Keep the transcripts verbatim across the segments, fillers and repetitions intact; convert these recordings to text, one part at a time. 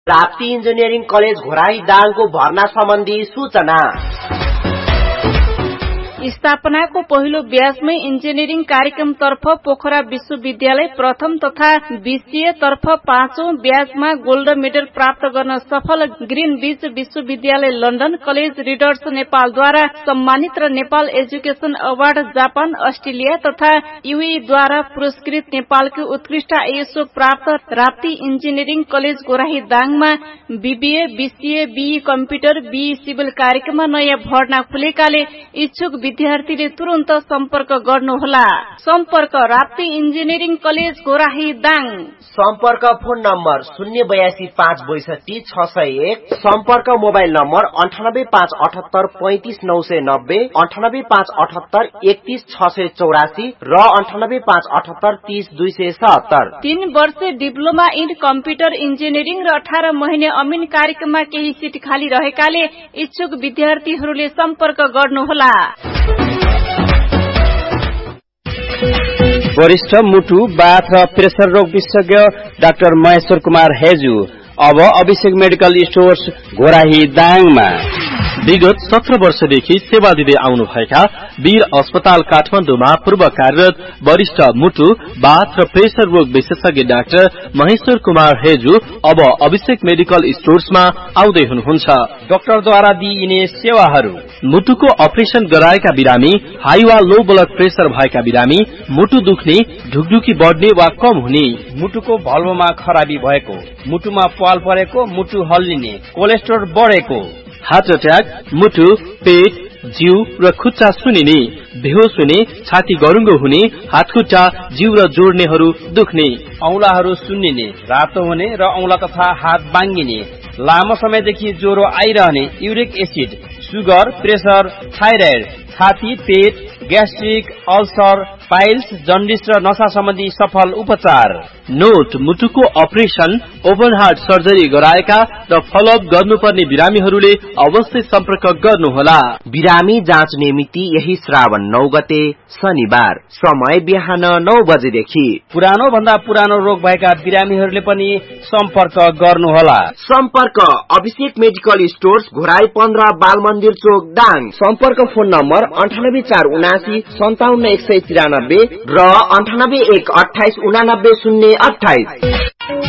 Rapti engineering college Ghorahi दाङको भर्ना सम्बन्धी सूचना। स्थापनाको पहिलो ब्याजमै इन्जिनियरिङ कार्यक्रम तर्फ पोखरा विश्वविद्यालय प्रथम तथा बीसीए तर्फ पाँचौं ब्याजमा गोल्ड मेडल प्राप्त गर्न सफल ग्रीन बीच विश्वविद्यालय लन्डन कलेज रिडर्स नेपालद्वारा सम्मानित र Nepal education award Japan Australia तथा यूएईद्वारा पुरस्कृत नेपालको उत्कृष्ट आईएसओ प्राप्त Rapti engineering college गोराही दाङमा BBA BCA be computer be civil कार्यक्रममा नयाँ भर्ना खुलेकाले इच्छुक विद्यार्थीले तुरन्त सम्पर्क गर्नुहोला। सम्पर्क राप्ती इन्जिनियरिङ कलेज गोराही दाङ। सम्पर्क फोन नम्बर शून्य बयासी पाँच बैसठी छ सय एक। सम्पर्क मोबाइल नम्बर अन्ठानब्बे पाँच अठहत्तर पैंतिस नौ सय नब्बे, अन्ठानब्बे पाँच अठहत्तर एकतीस छ सय चौरासी र अन्ठानब्बे पाँच अठहत्तर तीस दुई सय सत्तर। तीन वर्ष डिप्लोमा इन कम्प्युटर इन्जिनियरिङ र अठार महिने अमिन कार्यक्रममा केही सिट खाली रहेकाले इच्छुक विद्यार्थीहरूले सम्पर्क गर्नुहोला। वरिष्ठ मुटु बाथ र प्रेसर रोग विशेषज्ञ डाक्टर महेश्वर कुमार हेजु अब अभिषेक मेडिकल स्टोर्स घोराही दाङमा। विगत सत्र वर्षदेखि सेवा दिँदै आउनुभएका वीर अस्पताल काठमाडौँमा पूर्व कार्यरत वरिष्ठ मुटु बाथ र प्रेसर रोग विशेषज्ञ डाक्टर महेश्वर कुमार हेजु अब अभिषेक मेडिकल स्टोर्समा आउँदै हुनुहुन्छ। डाक्टरद्वारा दिइने सेवाहरू: मुटुको अपरेशन गराएका बिरामी, हाई वा लो ब्लड प्रेसर भएका बिरामी, मुटु दुख्ने, ढुकढुकी बढ्ने वा कम हुने, मुटुको भल्भमा खराबी भएको, मुटुमा पाल परेको, मुटु हल्लिने, कोलेस्ट्रोल बढेको, हार्ट अट्याक, मुटु, पेट, जिउ र खुट्टा सुनिने, बेहोस हुने, छाती गरुङ्गो हुने, हातखुट्टा, जिउ र जोड्नेहरू दुख्ने, औंलाहरू सुन्निने, रातो हुने र औंला तथा हात बाङ्गिने, लामो समयदेखि ज्वरो आइरहने, uric acid, sugar, pressure, thyroid, छाती, पेट, ग्यास्ट्रिक, अल्सर, पाइल्स, जन्डिस र नशा सम्बन्धी सफल उपचार। नोट: मुटुको अपरेशन, ओपन हार्ट सर्जरी गराएका र फलोअप गर्नुपर्ने बिरामीहरूले अवश्य सम्पर्क गर्नुहोला। बिरामी जाँच निमित्ति यही श्रावण नौ गते शनिबार, समय बिहान नौ बजेदेखि। पुरानो भन्दा पुरानो रोग भएका बिरामीहरूले पनि सम्पर्क गर्नुहोला। सम्पर्क अभिषेक मेडिकल स्टोर्स घोराई पन्ध्र बाल मन्दिर चोक दाङ। सम्पर्क फोन नम्बर अन्ठानब्बे चार उनासी सन्ताउन्न एक सय तिरानब्बे र अन्ठानब्बे एक अठाइस उनानब्बे शून्य अठाइस।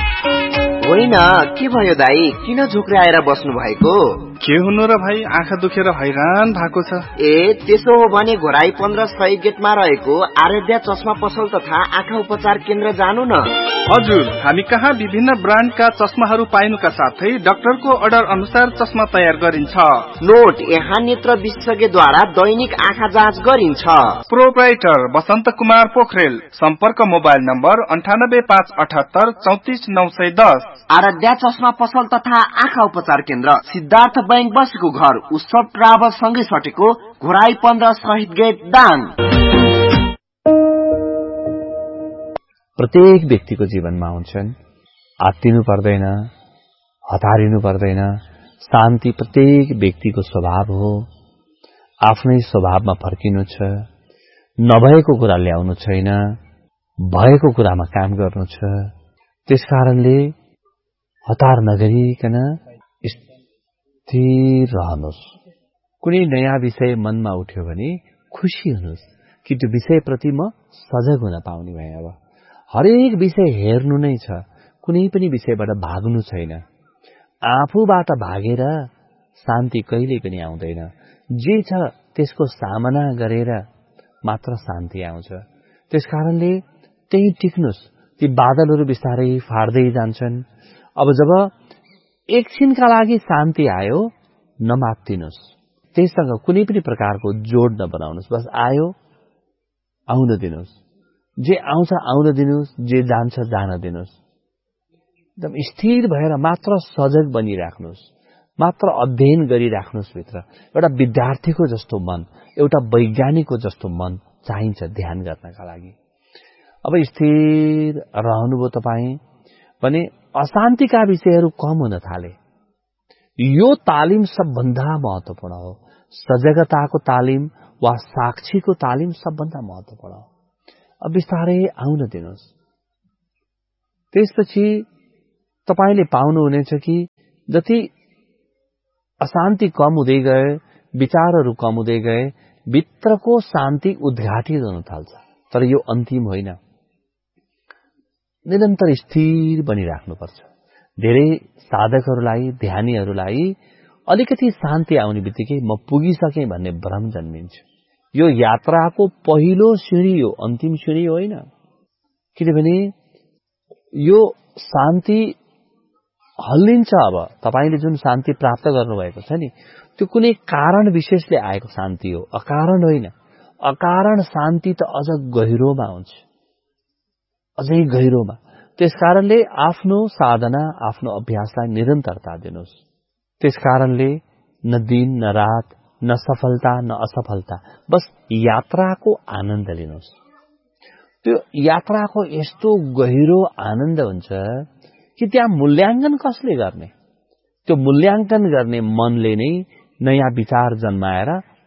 होइन, के भयो दाई, किन झुक्राएर बस्नु भएको? के हुनु र भाइ, आँखा दुखेर हैरान भएको छ। ए त्यसो हो भने घोराई पन्ध्र सय गेटमा रहेको आराध्या चस्मा पसल तथा आँखा उपचार केन्द्र जानु न। हजुर, हामी कहाँ विभिन्न ब्रान्डका चस्माहरू पाइनुका साथै डाक्टरको अर्डर अनुसार चस्मा तयार गरिन्छ। नोट: यहाँ नेत्र विशेषज्ञद्वारा दैनिक आँखा जाँच गरिन्छ। प्रोप्राइटर बसन्त कुमार पोखरेल। सम्पर्क मोबाइल नम्बर अन्ठानब्बे पाँच अठहत्तर चौतिस नौ सय दस। आराध्या चस्मा पसल तथा आँखा उपचार केन्द्र, सिद्धार्थ बैंक बसेको घर, उत्सव ट्राभल सँगै सटेको घोराई पन्ध्र शहीद गेट दाङ। प्रत्येक व्यक्तिको जीवनमा हुन्छन्। आत्तिनु पर्दैन, हतारिनु पर्दैन। शान्ति प्रत्येक व्यक्तिको स्वभाव हो। आफ्नै स्वभावमा फर्किनु छ। नभएको कुरा ल्याउनु छैन, भएको कुरामा काम गर्नु छ। त्यसकारणले हतार नगरिकन स्थिर रहनुहोस्। कुनै नयाँ विषय मनमा उठ्यो भने खुसी हुनुहोस् कि त्यो विषयप्रति म सजग हुन पाउने भएँ। अब हरेक विषय हेर्नु नै छ, कुनै पनि विषयबाट भाग्नु छैन। आफूबाट भागेर शान्ति कहिल्यै पनि आउँदैन। जे छ त्यसको सामना गरेर मात्र शान्ति आउँछ। त्यसकारणले त्यही टिक्नुस्। ती बादलहरू बिस्तारै फाड्दै जान्छन्। अब जब एकछिनका लागि शान्ति आयो, नमात्तिनुस्। त्यससँग कुनै पनि प्रकारको जोड नबनाउनुस्। बस आयो, आउन दिनुस्। जे आउँछ आउन दिनुस्, जे जान्छ जान दिनुस्। एकदम स्थिर भएर मात्र सजग बनिराख्नुस्, मात्र अध्ययन गरिराख्नुस्। भित्र एउटा विद्यार्थीको जस्तो मन, एउटा वैज्ञानिकको जस्तो मन चाहिन्छ ध्यान गर्नका लागि। अब स्थिर रहनुभयो तपाईँ भने अशान्तिका विषयहरू कम हुन थाले। यो तालिम सबभन्दा महत्वपूर्ण हो। सजगताको तालिम वा साक्षीको तालिम सबभन्दा महत्वपूर्ण हो। अब बिस्तारै आउन दिनुहोस्। त्यसपछि तपाईले पाउनुहुनेछ कि जति अशान्ति कम हुँदै गए, विचारहरू कम हुँदै गए, भित्रको शान्ति उद्घाटित हुन थाल्छ। तर यो अन्तिम होइन, निरन्तर स्थिर बनिराख्नुपर्छ। धेरै साधकहरूलाई, ध्यानीहरूलाई अलिकति शान्ति आउने बित्तिकै म पुगिसकेँ भन्ने भ्रम जन्मिन्छ। यो यात्राको पहिलो सिँढी हो, अन्तिम सिँढी होइन। किनभने यो शान्ति हल्लिन्छ। अब तपाईले जुन शान्ति प्राप्त गर्नुभएको छ नि, त्यो कुनै कारण विशेषले आएको शान्ति हो, अकारण होइन। अकारण शान्ति त अझ गहिरोमा हुन्छ, अझै गहिरोमा। त्यसकारणले आफ्नो साधना, आफ्नो अभ्यासलाई निरन्तरता दिनुहोस्। त्यसकारणले न दिन न रात, न सफलता न असफलता, बस यात्राको आनन्द लिनुहोस्। त्यो यात्राको यस्तो गहिरो आनन्द हुन्छ कि त्यहाँ मूल्याङ्कन कसले गर्ने? त्यो मूल्याङ्कन गर्ने मनले नै नयाँ विचार जन्माएर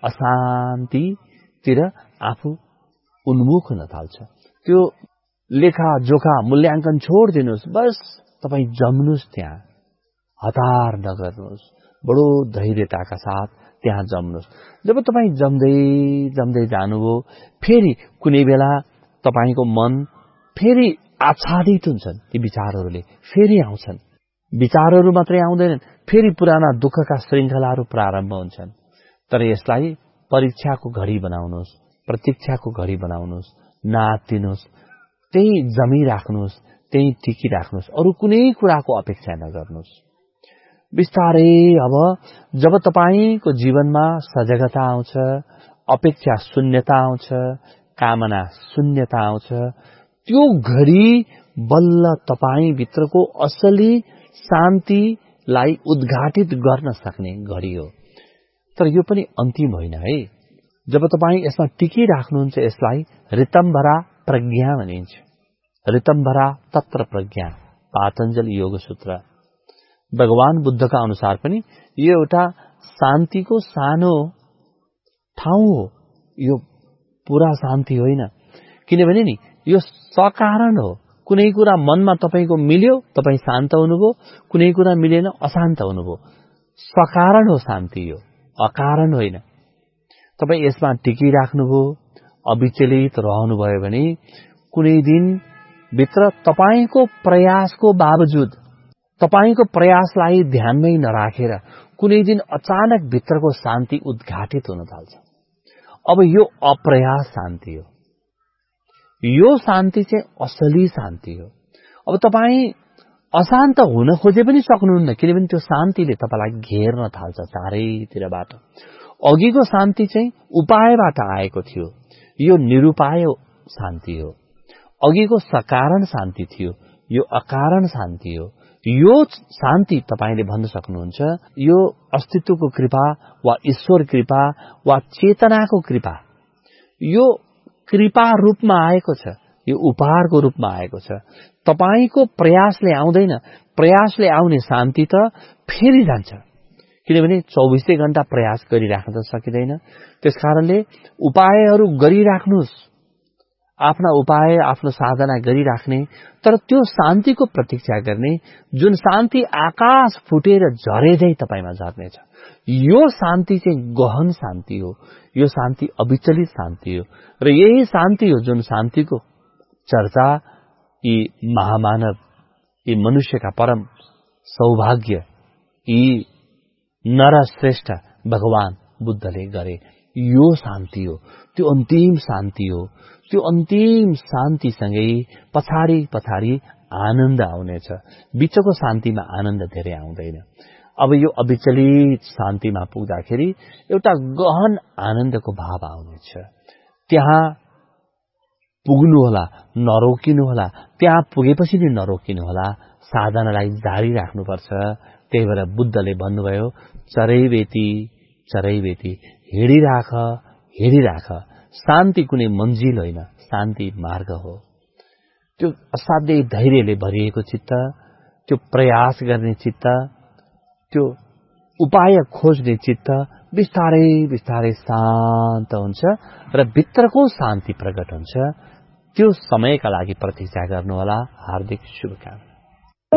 अशान्तितिर आफू उन्मुख हुन थाल्छ। त्यो लेखा जोखा मूल्याङ्कन छोडिदिनुहोस्, बस तपाईँ जम्नुहोस्, त्यहाँ हतार नगर्नुहोस्, बडो धैर्यताका साथ त्यहाँ जम्नुहोस्। जब तपाईँ जम्दै जम्दै जानुभयो, फेरि कुनै बेला तपाईको मन फेरि आच्छादित हुन्छन्, ती विचारहरूले फेरि आउँछन्। विचारहरू मात्रै आउँदैनन्, फेरि पुराना दुःखका श्रृङ्खलाहरू प्रारम्भ हुन्छन्। तर यसलाई परीक्षाको घडी बनाउनुहोस्, प्रतीक्षाको घडी बनाउनुहोस्, नातिनुहोस्, त्यही जमिराख्नुहोस्, त्यही टिकिराख्नुहोस्, अरू कुनै कुराको अपेक्षा नगर्नुहोस्। बिस्तारै अब जब तपाईको जीवनमा सजगता आउँछ, अपेक्षा शून्यता आउँछ, कामना शून्यता आउँछ, त्यो घडी बल्ल तपाईँ भित्रको असली शान्तिलाई उद्घाटित गर्न सक्ने घडी हो। तर यो पनि अन्तिम होइन है। जब तपाईँ यसमा टिकिराख्नुहुन्छ, यसलाई ऋतम्भरा प्रज्ञा भनिन्छ। ऋतम्भरा तत्र प्रज्ञा, पातञ्जलि योग सूत्र। भगवान बुद्धका अनुसार पनि यो एउटा शान्तिको सानो ठाउँ हो, यो पूरा शान्ति होइन। किनभने नि यो सकारण हो। कुनै कुरा मनमा तपाईको मिल्यो, तपाईँ शान्त हुनुभयो, कुनै कुरा मिलेन, अशान्त हुनुभयो। सकारण हो शान्ति, यो अकारण होइन। तपाईँ यसमा टिकिराख्नुभयो, अविचलित रहनुभयो भने कुनै दिन भित्र तपाईको प्रयासको बावजुद, तपाईको प्रयासलाई ध्यानमै नराखेर कुनै दिन अचानक भित्रको शान्ति उद्घाटित हुन थाल्छ। अब यो अप्रयास शान्ति हो, यो शान्ति चाहिँ असली शान्ति हो। अब तपाईँ अशान्त हुन खोजे पनि सक्नुहुन्न, किनभने त्यो शान्तिले तपाईलाई घेर्न थाल्छ चारैतिरबाट। अघिको शान्ति चाहिँ उपायबाट आएको थियो, यो निरुपाय शान्ति हो। अघिको सकारण शान्ति थियो, यो अकारण शान्ति हो। यो शान्ति तपाईले भन्न सक्नुहुन्छ यो अस्तित्वको कृपा वा ईश्वर कृपा वा चेतनाको कृपा, यो कृपा रूपमा आएको छ, यो उपहारको रूपमा आएको छ। तपाईको प्रयासले आउँदैन, प्रयासले आउने शान्ति त फेरि जान्छ। किनभने चौबीसै घण्टा प्रयास गरिराख्न त सकिँदैन। त्यसकारणले उपायहरू गरिराख्नुहोस्, आफ्ना उपाय आफ्नो साधना गरिराख्ने, तर त्यो शान्तिको प्रतीक्षा गर्ने जुन शान्ति आकाश फुटेर झरेझै तपाईमा झर्नेछ। यो शान्ति चाहिँ गहन शान्ति हो, यो शान्ति अविचलित शान्ति हो। र यही शान्ति हो जुन शान्तिको चर्चा यी महामानव, यी मनुष्यका परम सौभाग्य, यी नरश्रेष्ठ भगवान बुद्धले गरे। यो शान्ति हो, त्यो अन्तिम शान्ति हो। त्यो अन्तिम शान्तिसँगै पछाडि पछाडि आनन्द आउनेछ। बिचको शान्तिमा आनन्द धेरै आउँदैन। अब यो अविचलित शान्तिमा पुग्दाखेरि एउटा गहन आनन्दको भाव आउनेछ। त्यहाँ पुग्नुहोला, नरोकिनुहोला। त्यहाँ पुगेपछि नि नरोकिनुहोला, साधनालाई जारी राख्नुपर्छ। त्यही भएर बुद्धले भन्नुभयो, चरैवेती चरैवेती, हिँडिराख हिँडिराख। शान्ति कुनै मन्जिल होइन, शान्ति मार्ग हो। त्यो असाध्यै धैर्यले भरिएको चित्त, त्यो प्रयास गर्ने चित्त, त्यो उपाय खोज्ने चित्त बिस्तारै बिस्तारै शान्त हुन्छ र भित्रको शान्ति प्रकट हुन्छ। त्यो समयका लागि प्रतीक्षा गर्नुहोला। हार्दिक शुभकामना।